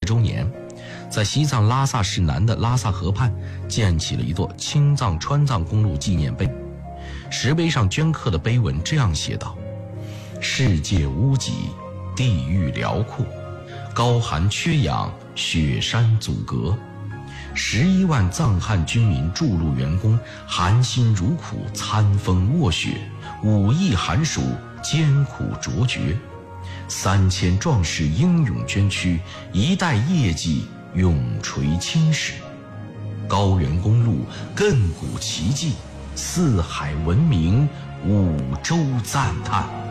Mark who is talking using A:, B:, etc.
A: 周年，在西藏拉萨市南的拉萨河畔建起了一座青藏川藏公路纪念碑。石碑上镌刻的碑文这样写道：世界屋脊，地域辽阔，高寒缺氧，雪山阻隔，11万藏汉军民筑路员工含辛茹苦，餐风卧雪，5亿寒暑艰苦卓绝，3000壮士英勇捐躯，一代业绩永垂青史。高原公路亘古奇迹，四海闻名，五洲赞叹。